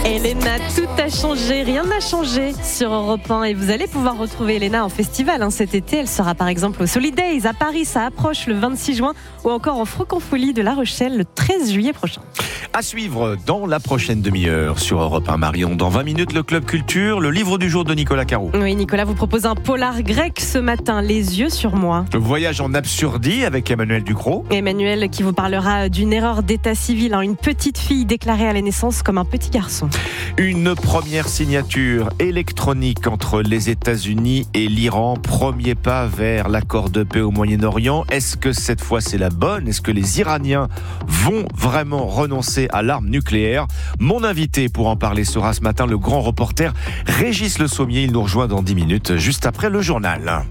Elena, tout a changé, rien n'a changé sur Europe 1 et vous allez pouvoir retrouver Elena en festival cet été. Elle sera par exemple au Solidays à Paris, ça approche le 26 juin ou encore en Francofolie de La Rochelle le 13 juillet prochain. À suivre dans la prochaine demi-heure sur Europe 1 Marion. Dans 20 minutes, le Club Culture, le livre du jour de Nicolas Caro. Oui, Nicolas vous propose un polar grec ce matin, Les yeux sur moi. Le voyage en absurdie avec Emmanuel Ducrot. Emmanuel qui vous parlera d'une erreur d'état civil, une petite fille déclarée à la naissance comme un petit garçon. Une première signature électronique entre les États-Unis et l'Iran. Premier pas vers l'accord de paix au Moyen-Orient. Est-ce que cette fois c'est la bonne ? Est-ce que les Iraniens vont vraiment renoncer à l'arme nucléaire ? Mon invité pour en parler sera ce matin le grand reporter Régis Le Sommier. Il nous rejoint dans 10 minutes, juste après le journal.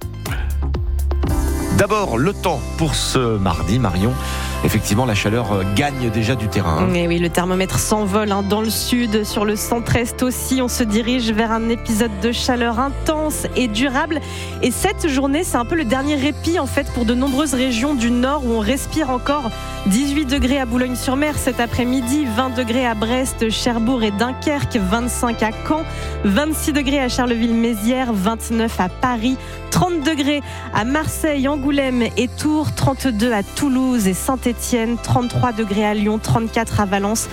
D'abord, le temps pour ce mardi, Marion. Effectivement, la chaleur gagne déjà du terrain. Et oui, le thermomètre s'envole dans le sud, sur le centre-est aussi. On se dirige vers un épisode de chaleur intense et durable. Et cette journée, c'est un peu le dernier répit en fait pour de nombreuses régions du nord où on respire encore. 18 degrés à Boulogne-sur-Mer cet après-midi, 20 degrés à Brest, Cherbourg et Dunkerque, 25 à Caen, 26 degrés à Charleville-Mézières, 29 à Paris, 30 degrés à Marseille, Angoulême et Tours, 32 à Toulouse et Saint-Étienne, 33 degrés à Lyon, 34 à Valence,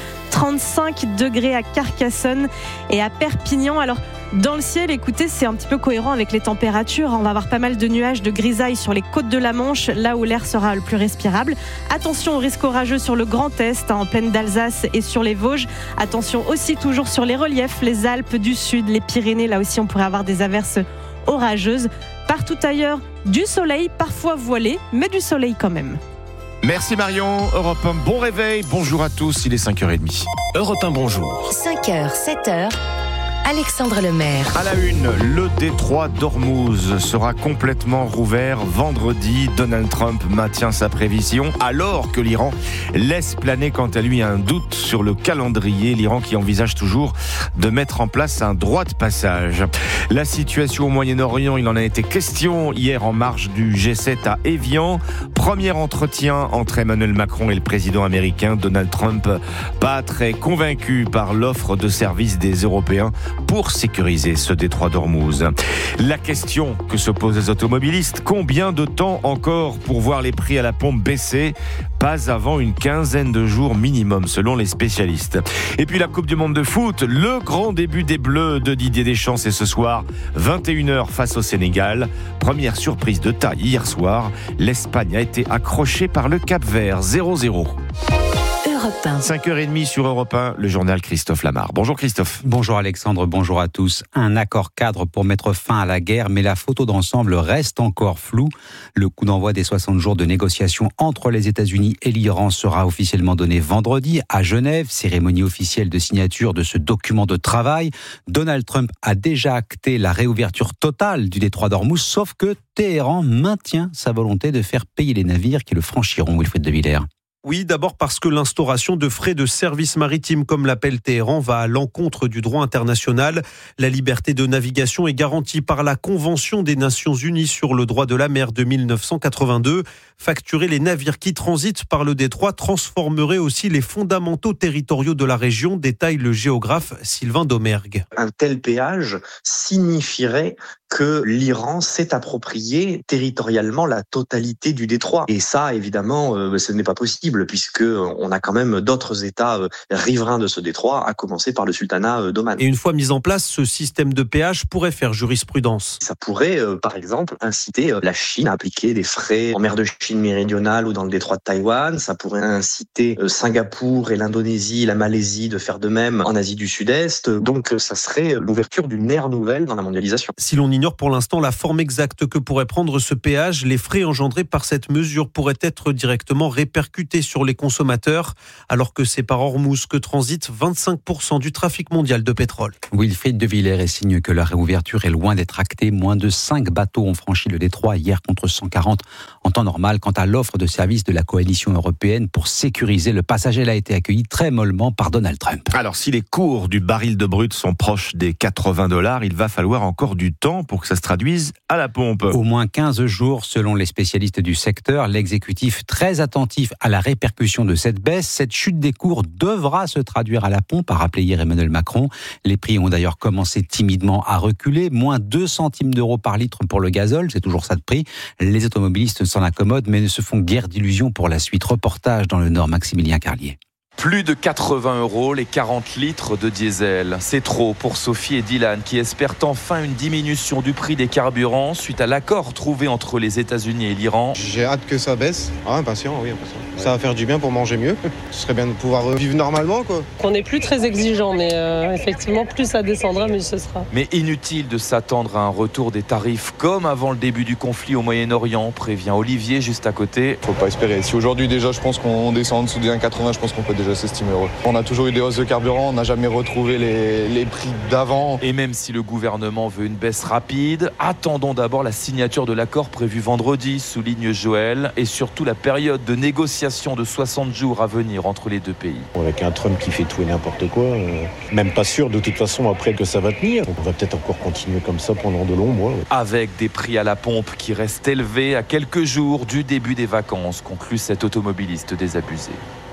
35 degrés à Carcassonne et à Perpignan. Alors, dans le ciel, écoutez, c'est un petit peu cohérent avec les températures. On va avoir pas mal de nuages, de grisailles sur les côtes de la Manche, là où l'air sera le plus respirable. Attention au risque orageux sur le Grand Est, en plaine d'Alsace et sur les Vosges. Attention aussi toujours sur les reliefs, les Alpes du Sud, les Pyrénées. Là aussi, on pourrait avoir des averses orageuses. Partout ailleurs, du soleil, parfois voilé, mais du soleil quand même. Merci Marion, Europe 1, bon réveil, bonjour à tous, il est 5h30. Europe 1, bonjour. 5h, 7h, Alexandre Lemaire. À la une, le détroit d'Ormuz sera complètement rouvert vendredi. Donald Trump maintient sa prévision alors que l'Iran laisse planer quant à lui un doute sur le calendrier. L'Iran qui envisage toujours de mettre en place un droit de passage. La situation au Moyen-Orient, il en a été question hier en marge du G7 à Évian. Premier entretien entre Emmanuel Macron et le président américain Donald Trump. Pas très convaincu par l'offre de service des Européens pour sécuriser ce détroit d'Ormuz. La question que se posent les automobilistes, combien de temps encore pour voir les prix à la pompe baisser ? Pas avant une quinzaine de jours minimum, selon les spécialistes. Et puis la Coupe du Monde de foot, le grand début des Bleus de Didier Deschamps, c'est ce soir, 21h face au Sénégal. Première surprise de taille hier soir, l'Espagne a été accrochée par le Cap-Vert, 0-0. 5h30 sur Europe 1, le journal Christophe Lamar. Bonjour Christophe. Bonjour Alexandre, bonjour à tous. Un accord cadre pour mettre fin à la guerre, mais la photo d'ensemble reste encore floue. Le coup d'envoi des 60 jours de négociations entre les États-Unis et l'Iran sera officiellement donné vendredi à Genève, cérémonie officielle de signature de ce document de travail. Donald Trump a déjà acté la réouverture totale du détroit d'Ormuz, sauf que Téhéran maintient sa volonté de faire payer les navires qui le franchiront, Wilfried de Villers. Oui, d'abord parce que l'instauration de frais de service maritime, comme l'appelle Téhéran, va à l'encontre du droit international. La liberté de navigation est garantie par la Convention des Nations Unies sur le droit de la mer de 1982. Facturer les navires qui transitent par le détroit transformerait aussi les fondamentaux territoriaux de la région, détaille le géographe Sylvain Domergue. Un tel péage signifierait que l'Iran s'est approprié territorialement la totalité du détroit. Et ça, évidemment, ce n'est pas possible puisque on a quand même d'autres États riverains de ce détroit, à commencer par le sultanat d'Oman. Et une fois mis en place, ce système de péage pourrait faire jurisprudence. Ça pourrait, par exemple, inciter la Chine à appliquer des frais en mer de Chine méridionale ou dans le détroit de Taïwan. Ça pourrait inciter Singapour et l'Indonésie, la Malaisie de faire de même en Asie du Sud-Est. Donc, ça serait l'ouverture d'une ère nouvelle dans la mondialisation. Si l'on ignore pour l'instant la forme exacte que pourrait prendre ce péage, les frais engendrés par cette mesure pourraient être directement répercutés sur les consommateurs, alors que c'est par Ormuz que transite 25% du trafic mondial de pétrole. Wilfried de Villers signe que la réouverture est loin d'être actée. Moins de 5 bateaux ont franchi le détroit hier contre 140 en temps normal. Quant à l'offre de service de la coalition européenne pour sécuriser le passage, elle a été accueillie très mollement par Donald Trump. Alors si les cours du baril de brut sont proches des $80, il va falloir encore du temps pour que ça se traduise à la pompe. Au moins 15 jours selon les spécialistes du secteur. L'exécutif très attentif à la répercussion de cette baisse. Cette chute des cours devra se traduire à la pompe, a rappelé hier Emmanuel Macron. Les prix ont d'ailleurs commencé timidement à reculer. Moins 2 centimes d'euros par litre pour le gazole, c'est toujours ça de prix. Les automobilistes s'en accommodent mais ne se font guère d'illusions pour la suite. Reportage dans le Nord, Maximilien Carlier. Plus de 80 € les 40 litres de diesel. C'est trop pour Sophie et Dylan qui espèrent enfin une diminution du prix des carburants suite à l'accord trouvé entre les États-Unis et l'Iran. J'ai hâte que ça baisse. Impatient. Ça va faire du bien pour manger mieux. Ce serait bien de pouvoir vivre normalement, quoi. On n'est plus très exigeant, mais effectivement, plus ça descendra, mieux ce sera. Mais inutile de s'attendre à un retour des tarifs comme avant le début du conflit au Moyen-Orient, prévient Olivier juste à côté. Faut pas espérer. Si aujourd'hui déjà, je pense qu'on descend en dessous des 1,80, je pense qu'on peut déjà s'estimer heureux. On a toujours eu des hausses de carburant, on n'a jamais retrouvé les prix d'avant. Et même si le gouvernement veut une baisse rapide, attendons d'abord la signature de l'accord prévu vendredi, souligne Joël, et surtout la période de négociation de 60 jours à venir entre les deux pays. Avec un Trump qui fait tout et n'importe quoi, même pas sûr de toute façon après que ça va tenir. Donc on va peut-être encore continuer comme ça pendant de longs mois. Avec des prix à la pompe qui restent élevés à quelques jours du début des vacances, conclut cet automobiliste désabusé.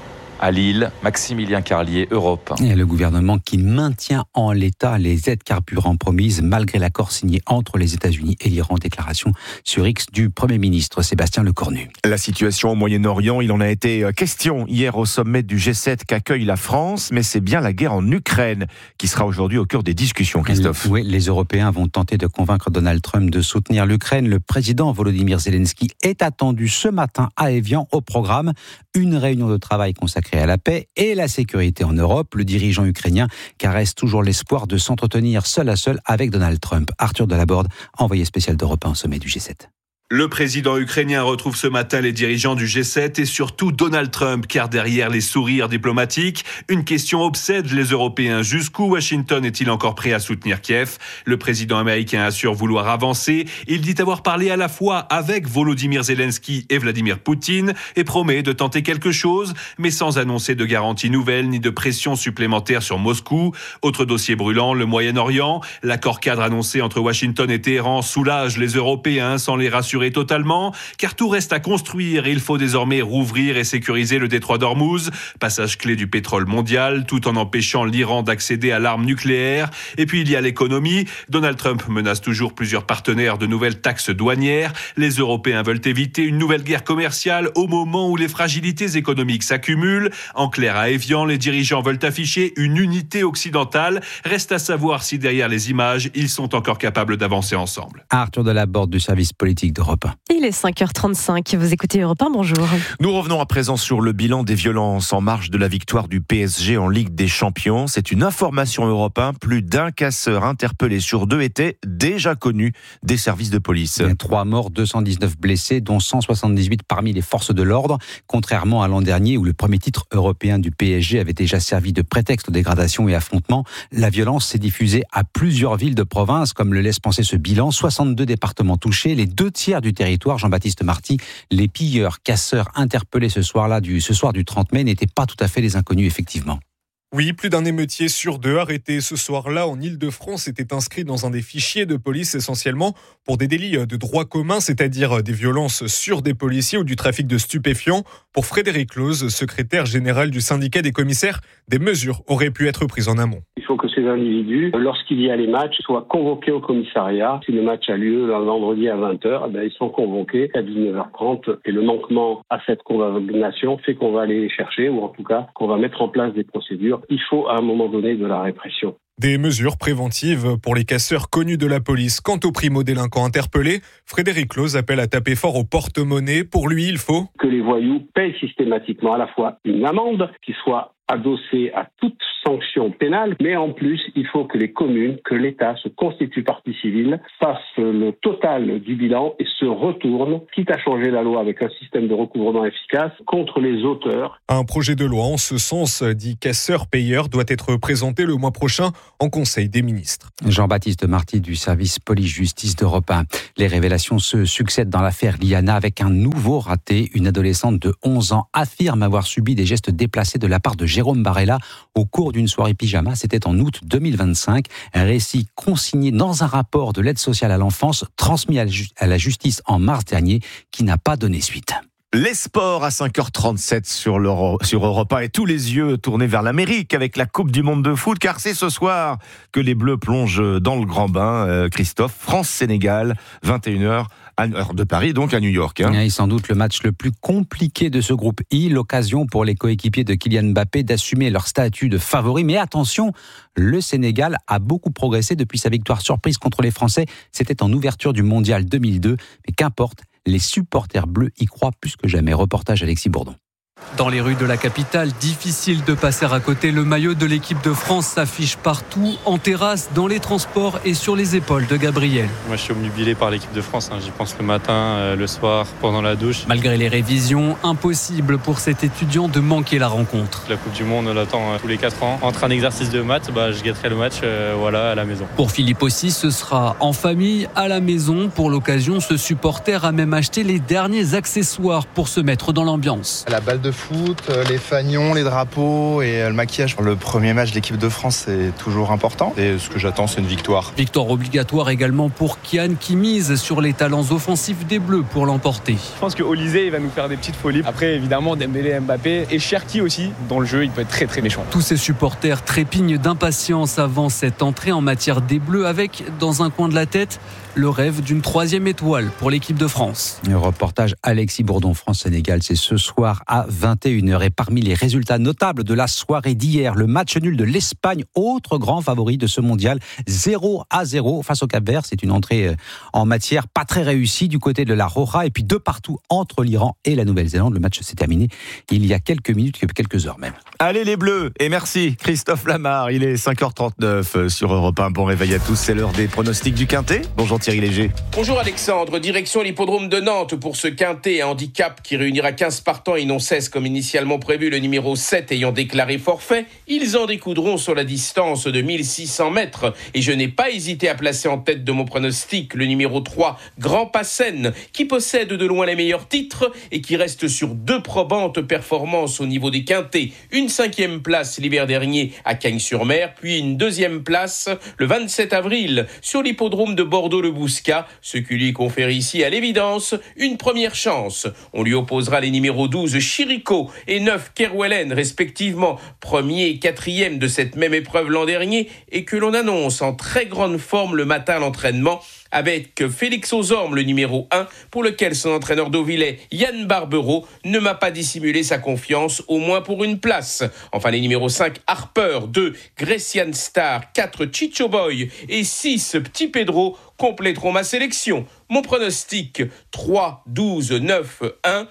À Lille, Maximilien Carlier, Europe. Et le gouvernement qui maintient en l'état les aides carburant promises malgré l'accord signé entre les États-Unis et l'Iran. Déclaration sur X du Premier ministre Sébastien Lecornu. La situation au Moyen-Orient, il en a été question hier au sommet du G7 qu'accueille la France, mais c'est bien la guerre en Ukraine qui sera aujourd'hui au cœur des discussions, Christophe. Oui, les Européens vont tenter de convaincre Donald Trump de soutenir l'Ukraine. Le président Volodymyr Zelensky est attendu ce matin à Évian. Au programme, une réunion de travail consacrée à la paix et la sécurité en Europe. Le dirigeant ukrainien caresse toujours l'espoir de s'entretenir seul à seul avec Donald Trump. Arthur Delaborde, envoyé spécial d'Europe 1 au sommet du G7. Le président ukrainien retrouve ce matin les dirigeants du G7 et surtout Donald Trump, car derrière les sourires diplomatiques, une question obsède les Européens. Jusqu'où Washington est-il encore prêt à soutenir Kiev ? Le président américain assure vouloir avancer. Il dit avoir parlé à la fois avec Volodymyr Zelensky et Vladimir Poutine et promet de tenter quelque chose, mais sans annoncer de garanties nouvelles ni de pression supplémentaire sur Moscou. Autre dossier brûlant, le Moyen-Orient. L'accord cadre annoncé entre Washington et Téhéran soulage les Européens sans les rassurer totalement, car tout reste à construire et il faut désormais rouvrir et sécuriser le détroit d'Ormuz, passage clé du pétrole mondial, tout en empêchant l'Iran d'accéder à l'arme nucléaire. Et puis il y a l'économie. Donald Trump menace toujours plusieurs partenaires de nouvelles taxes douanières. Les Européens veulent éviter une nouvelle guerre commerciale au moment où les fragilités économiques s'accumulent. En clair, à Évian, les dirigeants veulent afficher une unité occidentale. Reste à savoir si derrière les images, ils sont encore capables d'avancer ensemble. Arthur Delaborde du service politique d'Europe 1. Il est 5h35, vous écoutez Europe 1, bonjour. Nous revenons à présent sur le bilan des violences en marge de la victoire du PSG en Ligue des Champions. C'est une information Europe 1, plus d'un casseur interpellé sur 2 était déjà connu des services de police. 3 morts, 219 blessés, dont 178 parmi les forces de l'ordre. Contrairement à l'an dernier où le premier titre européen du PSG avait déjà servi de prétexte aux dégradations et affrontements, la violence s'est diffusée à plusieurs villes de province, comme le laisse penser ce bilan. 62 départements touchés, les 2/3 du territoire. Jean-Baptiste Marty, les pilleurs, casseurs interpellés ce soir du 30 mai n'étaient pas tout à fait des inconnus, effectivement. Oui, plus d'un émeutier sur 2 arrêté ce soir-là en Ile-de-France était inscrit dans un des fichiers de police essentiellement pour des délits de droit commun, c'est-à-dire des violences sur des policiers ou du trafic de stupéfiants. Pour Frédéric Lose, secrétaire général du syndicat des commissaires, des mesures auraient pu être prises en amont. Il faut que ces individus, lorsqu'il y a les matchs, soient convoqués au commissariat. Si le match a lieu le vendredi à 20h, ils sont convoqués à 19h30 et le manquement à cette convocation fait qu'on va aller les chercher ou en tout cas qu'on va mettre en place des procédures. Il faut à un moment donné de la répression. Des mesures préventives pour les casseurs connus de la police. Quant aux primo-délinquants interpellés, Frédéric Lose appelle à taper fort au porte-monnaie. Pour lui, il faut que les voyous payent systématiquement à la fois une amende qui soit adossée à toute sanction pénale, mais en plus, il faut que les communes, que l'État se constitue partie civile, fasse le total du bilan et se retourne, quitte à changer la loi avec un système de recouvrement efficace, contre les auteurs. Un projet de loi en ce sens, dit casseur-payeur, doit être présenté le mois prochain en Conseil des ministres. Jean-Baptiste Marty du service police-justice d'Europe 1. Les révélations se succèdent dans l'affaire Liana avec un nouveau raté. Une adolescente de 11 ans affirme avoir subi des gestes déplacés de la part de Jérôme Barella au cours d'une soirée pyjama. C'était en août 2025. Un récit consigné dans un rapport de l'aide sociale à l'enfance transmis à la justice en mars dernier qui n'a pas donné suite. Les sports à 5h37 sur Europe 1 et tous les yeux tournés vers l'Amérique avec la Coupe du Monde de foot, car c'est ce soir que les Bleus plongent dans le grand bain. Christophe, France-Sénégal, 21h, heure de Paris, donc à New York. Et sans doute le match le plus compliqué de ce groupe I, l'occasion pour les coéquipiers de Kylian Mbappé d'assumer leur statut de favori. Mais attention, le Sénégal a beaucoup progressé depuis sa victoire surprise contre les Français. C'était en ouverture du Mondial 2002. Mais qu'importe, les supporters bleus y croient plus que jamais. Reportage Alexis Bourdon. Dans les rues de la capitale, difficile de passer à côté. Le maillot de l'équipe de France s'affiche partout, en terrasse, dans les transports et sur les épaules de Gabriel. Moi, je suis obnubilé par l'équipe de France. J'y pense le matin, le soir, pendant la douche. Malgré les révisions, impossible pour cet étudiant de manquer la rencontre. La Coupe du Monde, on l'attend tous les 4 ans. Entre un exercice de maths, je guetterai le match à la maison. Pour Philippe aussi, ce sera en famille, à la maison. Pour l'occasion, ce supporter a même acheté les derniers accessoires pour se mettre dans l'ambiance. La balle de foot, les fanions, les drapeaux et le maquillage. Le premier match de l'équipe de France, c'est toujours important. Et ce que j'attends, c'est une victoire. Victoire obligatoire également pour Kian qui mise sur les talents offensifs des Bleus pour l'emporter. Je pense que Olysée va nous faire des petites folies. Après, évidemment, Dembélé, Mbappé et Cherki aussi. Dans le jeu, il peut être très très méchant. Tous ces supporters trépignent d'impatience avant cette entrée en matière des Bleus avec, dans un coin de la tête, le rêve d'une 3e étoile pour l'équipe de France. Le reportage Alexis Bourdon, France-Sénégal, c'est ce soir à 21h. Et parmi les résultats notables de la soirée d'hier, le match nul de l'Espagne, autre grand favori de ce mondial, 0-0 face au Cap-Vert. C'est une entrée en matière pas très réussie du côté de la Roja. Et puis 2-2 entre l'Iran et la Nouvelle-Zélande. Le match s'est terminé il y a quelques minutes, quelques heures même. Allez les Bleus, et merci Christophe Lamar. Il est 5h39 sur Europe 1. Bon réveil à tous, c'est l'heure des pronostics du Quintet. Bonjour Thierry Léger. Bonjour Alexandre, direction l'hippodrome de Nantes pour ce Quintet à handicap qui réunira 15 partants et non 16 comme initialement prévu, le numéro 7 ayant déclaré forfait. Ils en découdront sur la distance de 1600 mètres et je n'ai pas hésité à placer en tête de mon pronostic le numéro 3, Grand Passen, qui possède de loin les meilleurs titres et qui reste sur 2 probantes performances au niveau des Quintets. Une 5e place l'hiver dernier à Cagnes-sur-Mer, puis une 2e place le 27 avril sur l'hippodrome de Bordeaux-le-Bouscat, ce qui lui confère ici à l'évidence une première chance. On lui opposera les numéros 12 Chirico et 9 Kerwellen, respectivement 1er et 4e de cette même épreuve l'an dernier et que l'on annonce en très grande forme le matin à l'entraînement, avec Félix Ozorme, le numéro 1, pour lequel son entraîneur d'Auvillais, Yann Barbero, ne m'a pas dissimulé sa confiance, au moins pour une place. Enfin, les numéros 5, Harper, 2, Grecian Star, 4, Chicho Boy et 6, Petit Pedro, compléteront ma sélection. Mon pronostic, 3, 12, 9, 1...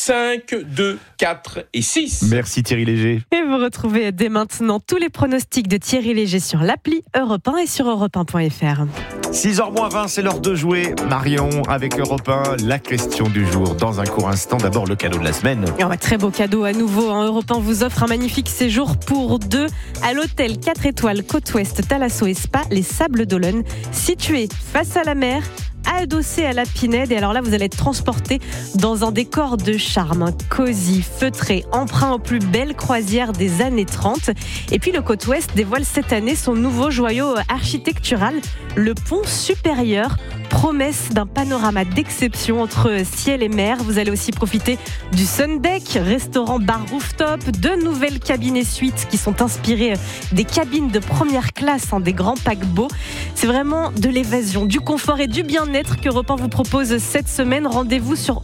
5, 2, 4 et 6. Merci Thierry Léger. Et vous retrouvez dès maintenant tous les pronostics de Thierry Léger sur l'appli Europe 1 et sur europe1.fr. 6h20, c'est l'heure de jouer. Marion, avec Europe 1, la question du jour. Dans un court instant, d'abord le cadeau de la semaine. Très beau cadeau à nouveau. Europe 1 vous offre un magnifique séjour pour 2 à l'hôtel 4 étoiles Côte-Ouest Thalasso et Spa, les Sables d'Olonne, situé face à la mer, adossé à la Pinède. Et alors là, vous allez être transporté dans un décor de charme, cosy, feutré, emprunt aux plus belles croisières des années 30. Et puis le Côte-Ouest dévoile cette année son nouveau joyau architectural, le pont supérieur, promesse d'un panorama d'exception entre ciel et mer. Vous allez aussi profiter du Sun Deck, restaurant bar rooftop, 2 nouvelles cabines et suites qui sont inspirées des cabines de première classe, des grands paquebots. C'est vraiment de l'évasion, du confort et du bien-être qu'Europe 1 vous propose cette semaine. Rendez-vous sur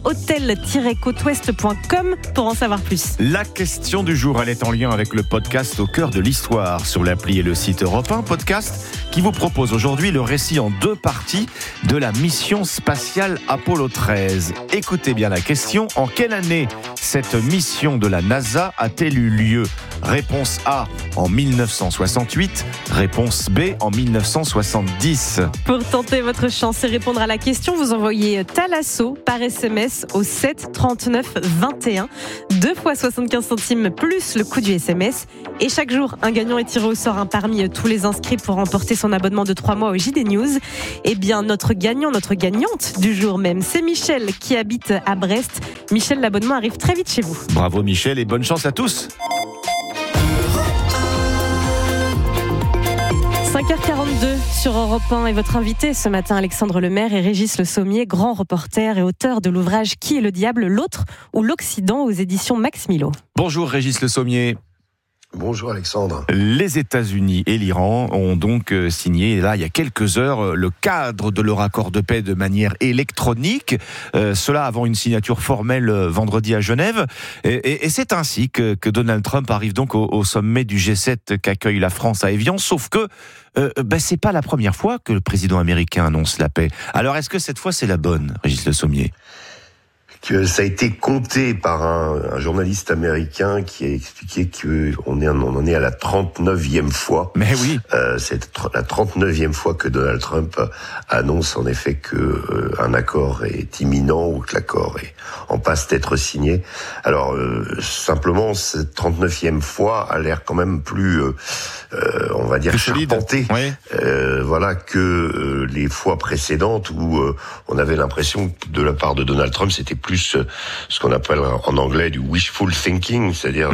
hotel-côteouest.com pour en savoir plus. La question du jour, elle est en lien avec le podcast Au cœur de l'histoire sur l'appli et le site Europe 1, podcast qui vous propose aujourd'hui le récit en 2 parties de la mission spatiale Apollo 13. Écoutez bien la question, en quelle année cette mission de la NASA a-t-elle eu lieu ? Réponse A, en 1968. Réponse B, en 1970. Pour tenter votre chance et répondre à la question, vous envoyez Thalasso par SMS au 7 39 21. 2 fois 75 centimes plus le coût du SMS. Et chaque jour, un gagnant est tiré au sort parmi tous les inscrits pour remporter son abonnement de 3 mois au JD News. Eh bien, notre gagnante du jour même, c'est Michel qui habite à Brest. Michel, l'abonnement arrive très vite chez vous. Bravo Michel et bonne chance à tous. 5h42 sur Europe 1 et votre invité ce matin, Alexandre Lemaire et Régis Le Sommier, grand reporter et auteur de l'ouvrage Qui est le diable, l'autre ou l'Occident aux éditions Max Milo. Bonjour Régis Le Sommier. Bonjour Alexandre. Les États-Unis et l'Iran ont donc signé, là, il y a quelques heures, le cadre de leur accord de paix de manière électronique. Cela avant une signature formelle vendredi à Genève. Et c'est ainsi que Donald Trump arrive donc au sommet du G7 qu'accueille la France à Évian. Sauf que c'est pas la première fois que le président américain annonce la paix. Alors est-ce que cette fois c'est la bonne, Régis Le Sommier ? Que ça a été compté par un journaliste américain qui a expliqué qu'on en est à la 39e fois. Mais oui. C'est la 39e fois que Donald Trump annonce en effet que un accord est imminent ou que l'accord est en passe d'être signé. Alors simplement cette 39e fois a l'air quand même plus on va dire charpentée. Oui. Voilà que les fois précédentes où on avait l'impression que de la part de Donald Trump c'était plus ce qu'on appelle en anglais du wishful thinking, c'est-à-dire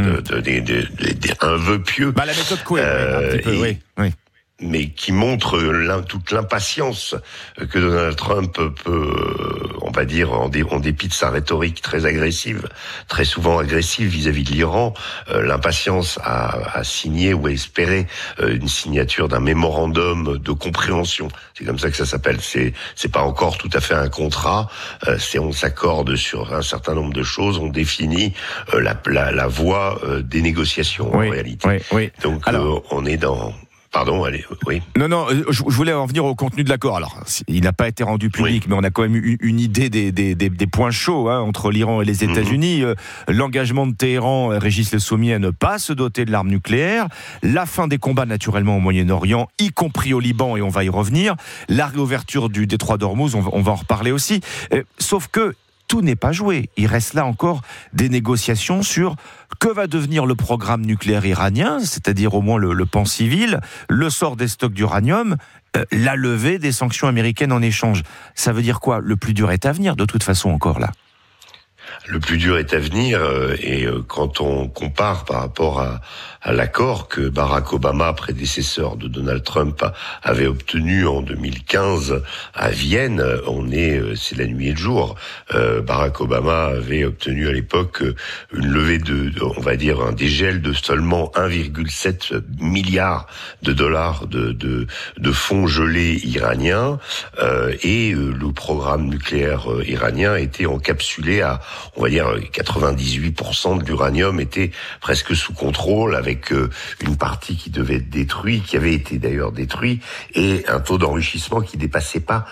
un vœu pieux. La méthode Coué, un petit peu, oui. Mais qui montre toute l'impatience que Donald Trump peut, on va dire, en dépit de sa rhétorique très agressive, très souvent agressive vis-à-vis de l'Iran, l'impatience à signer ou à espérer une signature d'un mémorandum de compréhension. C'est comme ça que ça s'appelle. C'est pas encore tout à fait un contrat. On s'accorde sur un certain nombre de choses. On définit la voie des négociations en réalité. Oui. Donc on est dans... Pardon, allez, oui. Non, je voulais en venir au contenu de l'accord. Alors, il n'a pas été rendu public, mais on a quand même eu une idée des points chauds entre l'Iran et les États-Unis. L'engagement de Téhéran, Régis Le Sommier, à ne pas se doter de l'arme nucléaire. La fin des combats, naturellement, au Moyen-Orient, y compris au Liban, et on va y revenir. La réouverture du détroit d'Ormuz, on va en reparler aussi. Sauf que tout n'est pas joué. Il reste là encore des négociations sur que va devenir le programme nucléaire iranien, c'est-à-dire au moins le pan civil, le sort des stocks d'uranium, la levée des sanctions américaines en échange. Ça veut dire quoi ? Le plus dur est à venir, de toute façon, encore là. Le plus dur est à venir, et quand on compare par rapport à l'accord que Barack Obama, prédécesseur de Donald Trump, avait obtenu en 2015 à Vienne, c'est la nuit et le jour. Barack Obama avait obtenu à l'époque une levée on va dire un dégel de seulement 1,7 milliard de dollars de fonds gelés iraniens, et le programme nucléaire iranien était encapsulé à, on va dire, 98% de l'uranium était presque sous contrôle, avec une partie qui devait être détruite, qui avait été d'ailleurs détruite, et un taux d'enrichissement qui dépassait pas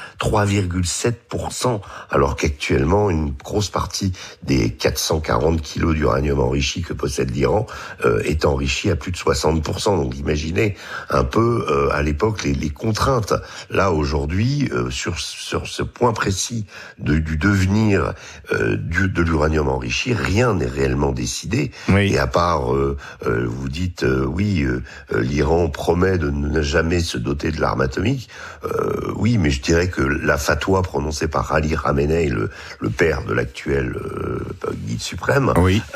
3,7%, alors qu'actuellement une grosse partie des 440 kilos d'uranium enrichi que possède l'Iran est enrichi à plus de 60%. Donc imaginez un peu à l'époque les contraintes. Là aujourd'hui, sur ce point précis du devenir de l'uranium enrichi, rien n'est réellement décidé. Oui. Et à part, vous dites, l'Iran promet de ne jamais se doter de l'arme atomique. Oui, mais je dirais que la fatwa prononcée par Ali Khamenei, le père de l'actuel guide suprême,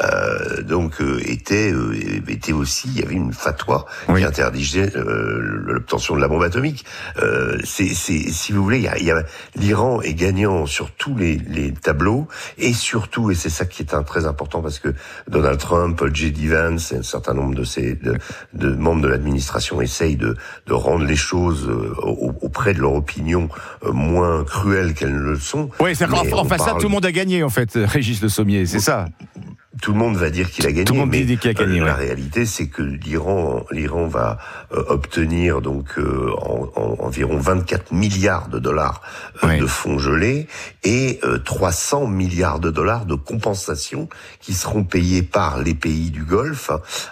était aussi, il y avait une fatwa qui interdisait l'obtention de la bombe atomique. Si vous voulez, l'Iran est gagnant sur tous les tableaux, et surtout, et c'est ça qui est très important, parce que Donald Trump, J.D. Vance et un certain nombre de membres de l'administration essayent de rendre les choses auprès de leur opinion moins cruelles qu'elles ne le sont. Oui, c'est en face ça, tout le monde a gagné, en fait, Régis Le Sommier, c'est ça. tout le monde va dire qu'il a gagné. Tout le monde dit qu'il a gagné. La réalité, c'est que l'Iran va obtenir donc environ 24 milliards de dollars de fonds gelés et 300 milliards de dollars de compensation qui seront payés par les pays du Golfe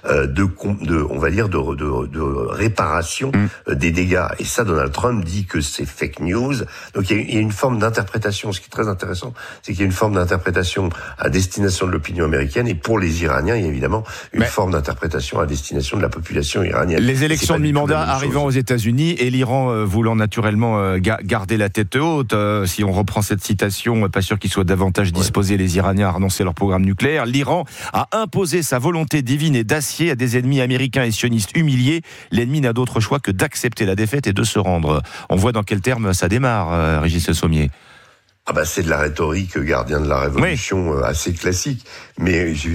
de réparation des dégâts. Et ça, Donald Trump dit que c'est fake news. Donc il y a une forme d'interprétation. Ce qui est très intéressant, c'est qu'il y a une forme d'interprétation à destination de l'opinion américaine. Et pour les Iraniens, il y a évidemment une forme d'interprétation à destination de la population iranienne. Les élections de mi-mandat arrivant aux États-Unis et l'Iran voulant naturellement garder la tête haute, si on reprend cette citation, pas sûr qu'ils soient davantage disposés, les Iraniens, à renoncer à leur programme nucléaire. L'Iran a imposé sa volonté divine et d'acier à des ennemis américains et sionistes humiliés. L'ennemi n'a d'autre choix que d'accepter la défaite et de se rendre. On voit dans quel terme ça démarre, Régis Sommier. C'est de la rhétorique gardien de la révolution assez classique. Mais